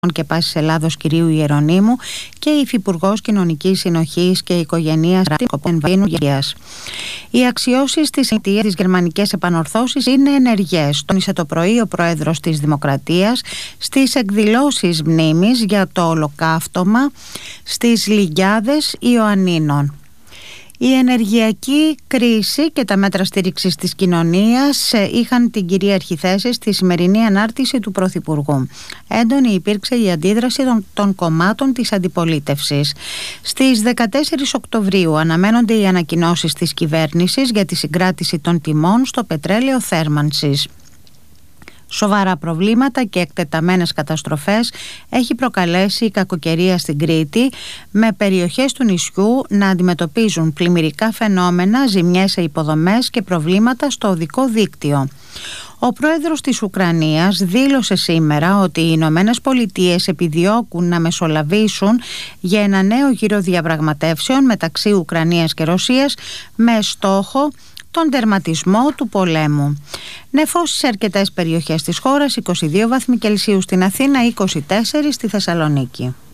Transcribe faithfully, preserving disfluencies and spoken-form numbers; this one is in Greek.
και Πάσης Ελλάδος κυρίου Ιερονίμου και η Υφυπουργός Κοινωνικής Συνοχής και Οικογενείας Υγείας. Οι αξιώσεις της αιτίας της γερμανικές επανορθώσεις είναι ενεργές, τόνισε το πρωί ο Πρόεδρος της Δημοκρατίας στις εκδηλώσεις μνήμης για το ολοκαύτωμα στις Λυγιάδες Ιωαννίνων. Η ενεργειακή κρίση και τα μέτρα στήριξης της κοινωνίας είχαν την κυρίαρχη θέση στη σημερινή ανάρτηση του Πρωθυπουργού. Έντονη υπήρξε η αντίδραση των, των κομμάτων της αντιπολίτευσης. Στις δεκατέσσερις Οκτωβρίου αναμένονται οι ανακοινώσεις της κυβέρνησης για τη συγκράτηση των τιμών στο πετρέλαιο θέρμανσης. Σοβαρά προβλήματα και εκτεταμένες καταστροφές έχει προκαλέσει η κακοκαιρία στην Κρήτη, με περιοχές του νησιού να αντιμετωπίζουν πλημμυρικά φαινόμενα, ζημιές σε υποδομές και προβλήματα στο οδικό δίκτυο. Ο πρόεδρος της Ουκρανίας δήλωσε σήμερα ότι οι Ηνωμένες Πολιτείες επιδιώκουν να μεσολαβήσουν για ένα νέο γύρο διαπραγματεύσεων μεταξύ Ουκρανίας και Ρωσίας με στόχο τον τερματισμό του πολέμου. Νεφός σε αρκετές περιοχές της χώρας, είκοσι δύο βαθμοί Κελσίου στην Αθήνα, είκοσι τέσσερα στη Θεσσαλονίκη.